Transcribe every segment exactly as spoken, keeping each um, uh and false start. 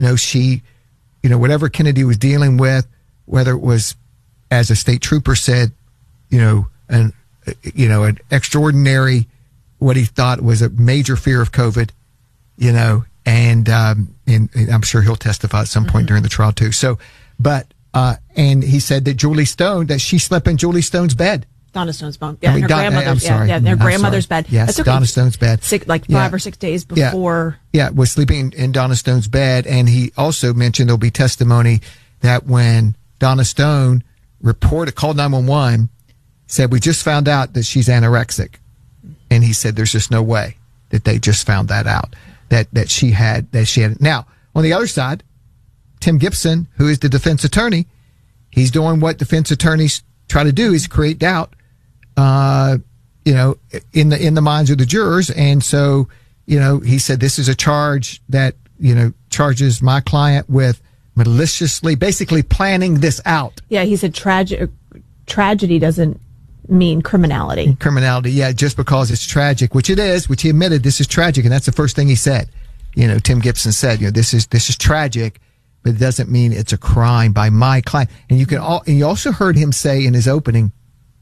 You know, she, you know, whatever Kennedy was dealing with, whether it was, as a state trooper said, you know, an, you know, an extraordinary, what he thought was a major fear of COVID, you know, and, um, and, and I'm sure he'll testify at some point mm-hmm. during the trial too. So, but, uh, and he said that Julie Stone, that she slept in Julie Stone's bed. Donna Stone's bed. Yeah, I mean, her Don, grandmother's, I'm sorry. yeah, yeah, their I'm grandmother's sorry. bed. Yes, That's okay. Donna Stone's bed. Six, like five yeah. or six days before. Yeah. yeah, was sleeping in Donna Stone's bed. And he also mentioned there'll be testimony that when Donna Stone reported, called nine one one, said, we just found out that she's anorexic. And he said, there's just no way that they just found that out, that, that she had, that she had. Now, on the other side, Tim Gibson, who is the defense attorney, he's doing what defense attorneys try to do, is create doubt, uh, you know, in the, in the minds of the jurors. And so, you know, he said, this is a charge that, you know, charges my client with maliciously, basically planning this out. Yeah. He said tragic, tragedy doesn't mean criminality. Criminality. Yeah. Just because it's tragic, which it is, which he admitted this is tragic. And that's the first thing he said. You know, Tim Gibson said, you know, this is, this is tragic, but it doesn't mean it's a crime by my client. And you can all, and you also heard him say in his opening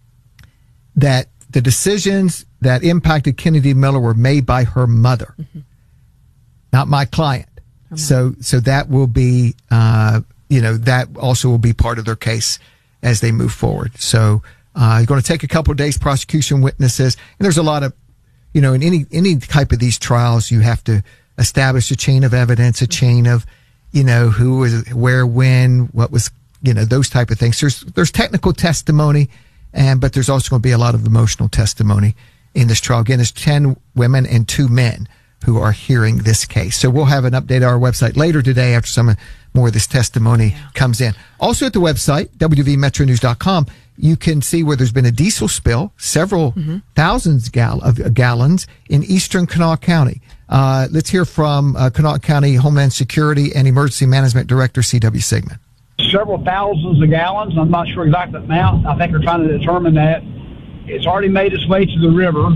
that the decisions that impacted Kennedy Miller were made by her mother, mm-hmm. not my client. So, so that will be, uh, you know, that also will be part of their case as they move forward. So, uh, you're going to take a couple of days, prosecution witnesses, and there's a lot of, you know, in any, any type of these trials, you have to establish a chain of evidence, a chain of, you know, who was, where, when, what was, you know, those type of things. There's, there's technical testimony, and, but there's also going to be a lot of emotional testimony in this trial. Again, there's ten women and two men who are hearing this case. So we'll have an update on our website later today after some more of this testimony yeah. comes in. Also at the website, W V metro news dot com, you can see where there's been a diesel spill, several mm-hmm. thousands gal- of gallons in eastern Kanawha County. Uh, let's hear from uh, Kanawha County Homeland Security and Emergency Management Director C W Sigmund. Several thousands of gallons. I'm not sure exactly the amount. I think they're trying to determine that. It's already made its way to the river.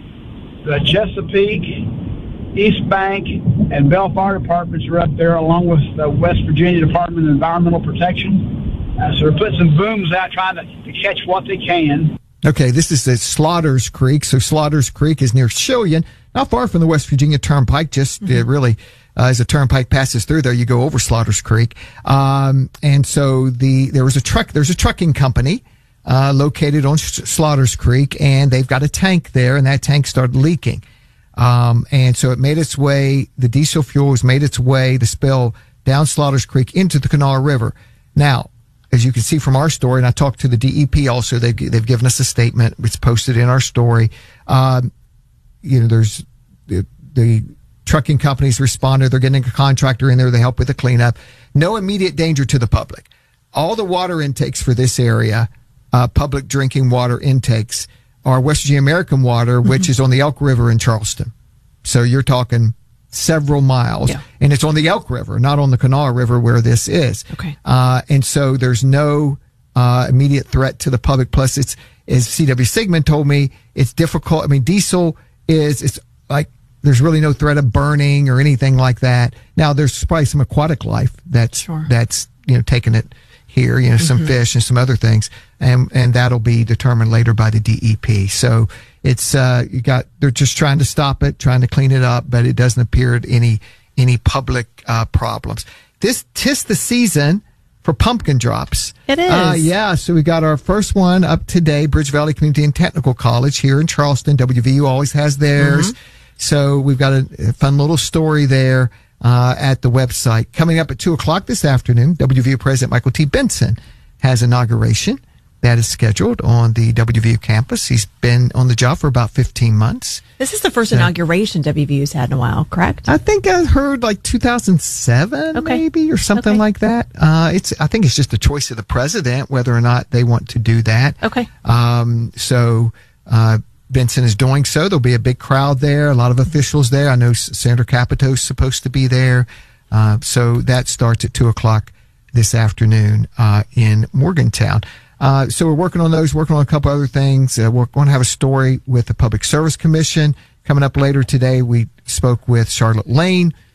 The Chesapeake, East Bank, and Bell Fire Departments are up there, along with the West Virginia Department of Environmental Protection. Uh, so they're putting some booms out trying to, to catch what they can. Okay, this is the Slaughters Creek. So Slaughters Creek is near Shillian, not far from the West Virginia Turnpike, just mm-hmm. uh, really uh, as the turnpike passes through there, you go over Slaughters Creek. Um, and so the there was a truck, there's a trucking company uh, located on Slaughters Creek, and they've got a tank there, and that tank started leaking. Um, and so it made its way, the diesel fuel has made its way, the spill down Slaughters Creek into the Kanawha River. Now, as you can see from our story, and I talked to the D E P also, they've, they've given us a statement. It's posted in our story. Um, you know, there's the, the trucking companies responded. They're getting a contractor in there to help with the cleanup. No immediate danger to the public. All the water intakes for this area, uh, public drinking water intakes, are West Virginia American Water, which mm-hmm. is on the Elk River in Charleston. So you're talking several miles. Yeah. And it's on the Elk River, not on the Kanawha River where this is. Okay. Uh, and so there's no uh, immediate threat to the public. Plus, it's, as C W Sigmund told me, it's difficult. I mean, diesel is, it's like, there's really no threat of burning or anything like that. Now, there's probably some aquatic life that's, sure. that's, you know, taking it here, you know, some mm-hmm. fish and some other things. And, and that'll be determined later by the D E P. So it's, uh, you got, they're just trying to stop it, trying to clean it up, but it doesn't appear any, any public, uh, problems. This, 'tis the season for pumpkin drops. It is. Uh, yeah. So we got our first one up today, Bridge Valley Community and Technical College here in Charleston. W V U always has theirs. Mm-hmm. So we've got a, a fun little story there, uh, at the website. Coming up at two o'clock this afternoon, W V U President Michael T. Benson has inauguration. That is scheduled on the W V U campus. He's been on the job for about fifteen months. This is the first so, inauguration W V U's had in a while, correct? I think I heard like two thousand seven, okay. maybe, or something okay. like that. Uh, it's, I think it's just a choice of the president whether or not they want to do that. Okay. Um, so, uh, Benson is doing so. There'll be a big crowd there, a lot of officials there. I know Senator Capito's supposed to be there. Uh, so that starts at two o'clock this afternoon, uh, in Morgantown. Uh, so we're working on those, working on a couple other things. Uh, we're going to have a story with the Public Service Commission coming up later today. We spoke with Charlotte Lane,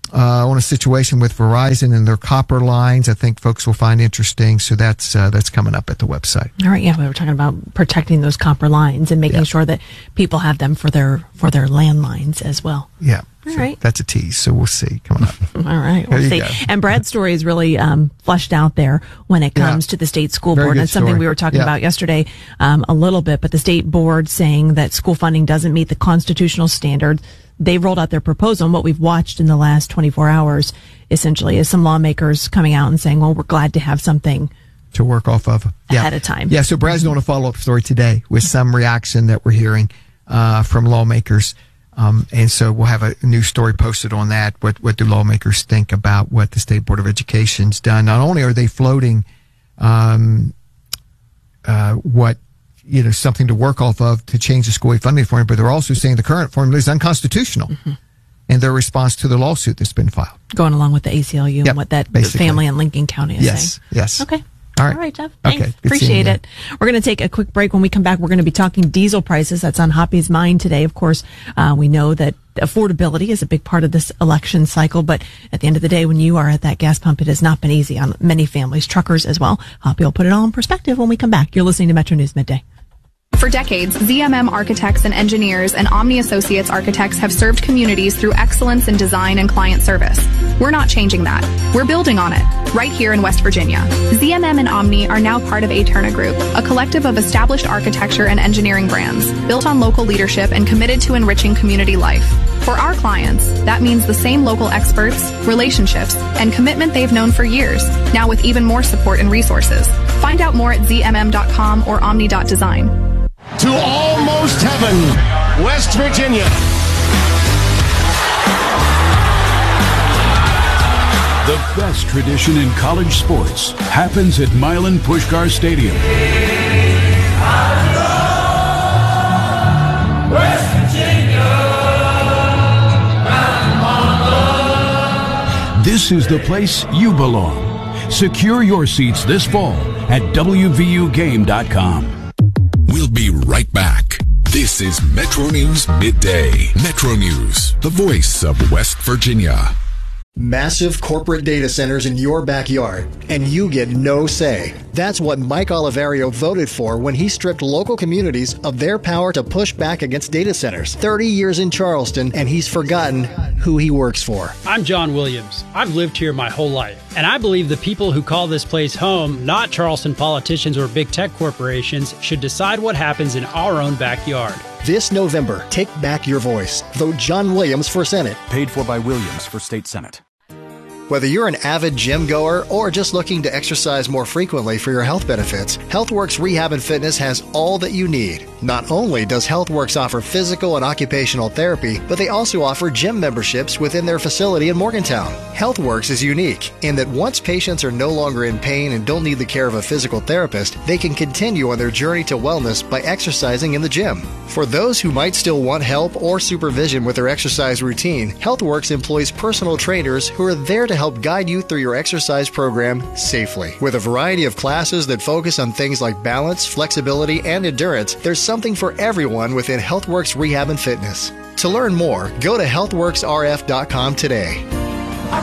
uh, on a situation with Verizon and their copper lines. I think folks will find interesting. So that's uh, that's coming up at the website. All right, yeah, we were talking about protecting those copper lines and making Yeah. sure that people have them for their for their landlines as well. Yeah. All So right. That's a tease. So we'll see coming up. All right, we'll There you see. go. And Brad's story is really um, fleshed out there when it comes Yeah. to the state school Very board. good And it's something story. we were talking Yeah. about yesterday um, a little bit, but the state board saying that school funding doesn't meet the constitutional standard. They rolled out their proposal, and what we've watched in the last twenty-four hours, essentially, is some lawmakers coming out and saying, well, we're glad to have something To work off of. Yeah. ahead of time. Yeah, so Brad's doing a follow-up story today with some reaction that we're hearing uh, from lawmakers. Um, and so we'll have a new story posted on that. What what do lawmakers think about what the State Board of Education's done? Not only are they floating um, uh, what, you know, something to work off of to change the school funding formula, but they're also saying the current formula is unconstitutional Mm-hmm. in their response to the lawsuit that's been filed. Going along with the A C L U Yep, and what that basically. family in Lincoln County is Yes, saying. yes. Okay. All right. All right, Jeff. Okay, Thanks. good seeing Appreciate you. it. We're going to take a quick break. When we come back, we're going to be talking diesel prices. That's on Hoppy's mind today. Of course, uh, we know that affordability is a big part of this election cycle, but at the end of the day, when you are at that gas pump, it has not been easy on many families, truckers as well. Hoppy will put it all in perspective when we come back. You're listening to Metro News Midday. For decades, Z M M architects and engineers and Omni Associates architects have served communities through excellence in design and client service. We're not changing that. We're building on it, right here in West Virginia. Z M M and Omni are now part of Aterna Group, a collective of established architecture and engineering brands, built on local leadership and committed to enriching community life. For our clients, that means the same local experts, relationships, and commitment they've known for years, now with even more support and resources. Find out more at z m m dot com or omni dot design. To almost heaven, West Virginia. The best tradition in college sports happens at Milan Puskar Stadium. West Virginia, This is the place you belong. Secure your seats this fall at w v u game dot com. We'll be right back. This is Metro News Midday. Metro News, the voice of West Virginia. Massive corporate data centers in your backyard, and you get no say. That's what Mike Oliverio voted for when he stripped local communities of their power to push back against data centers. thirty years in Charleston, and he's forgotten who he works for. I'm John Williams. I've lived here my whole life, and I believe the people who call this place home, not Charleston politicians or big tech corporations, should decide what happens in our own backyard. This November, take back your voice. Vote John Williams for Senate. Paid for by Williams for State Senate. Whether you're an avid gym goer or just looking to exercise more frequently for your health benefits, HealthWorks Rehab and Fitness has all that you need. Not only does HealthWorks offer physical and occupational therapy, but they also offer gym memberships within their facility in Morgantown. HealthWorks is unique in that once patients are no longer in pain and don't need the care of a physical therapist, they can continue on their journey to wellness by exercising in the gym. For those who might still want help or supervision with their exercise routine, HealthWorks employs personal trainers who are there to help guide you through your exercise program safely. With a variety of classes that focus on things like balance, flexibility, and endurance, there's something for everyone within HealthWorks Rehab and Fitness. To learn more, go to health works r f dot com today.